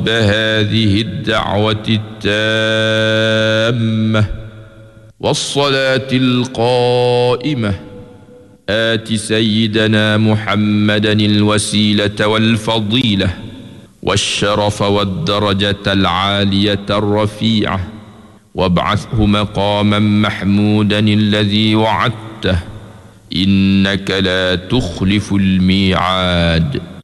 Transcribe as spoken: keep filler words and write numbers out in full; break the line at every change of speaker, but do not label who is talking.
رب هذه الدعوة التامة والصلاة القائمة آت سيدنا محمدا الوسيلة والفضيلة والشرف والدرجة العالية الرفيعة وابعثه مقاما محمودا الذي وعدته إنك لا تخلف الميعاد.